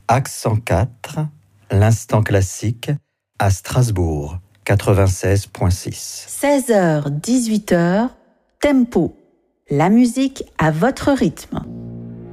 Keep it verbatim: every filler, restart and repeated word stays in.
Axe cent quatre, l'instant classique, à Strasbourg, quatre-vingt-seize virgule six. seize heures dix-huit heures, tempo. La musique à votre rythme.